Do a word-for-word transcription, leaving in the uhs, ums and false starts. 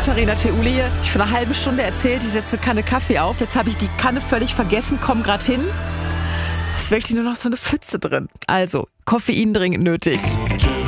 Katharina Theule hier. Ich vor einer halben Stunde erzählt, ich setze eine Kanne Kaffee auf. Jetzt habe ich die Kanne völlig vergessen, komme gerade hin. Es ist wirklich nur noch so eine Pfütze drin. Also, Koffein dringend nötig.